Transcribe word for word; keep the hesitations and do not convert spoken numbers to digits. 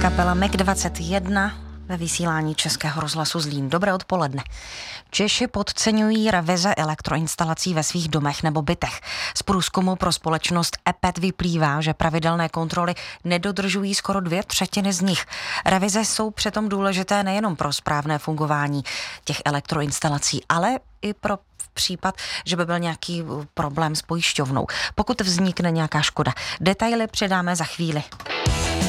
kapela M E G dvacet jedna ve vysílání Českého rozhlasu Zlín. Dobré odpoledne. Češi podceňují revize elektroinstalací ve svých domech nebo bytech. Z průzkumu pro společnost E P E T vyplývá, že pravidelné kontroly nedodržují skoro dvě třetiny z nich. Revize jsou přitom důležité nejenom pro správné fungování těch elektroinstalací, ale i pro případ, že by byl nějaký problém s pojišťovnou, pokud vznikne nějaká škoda. Detaily předáme za chvíli.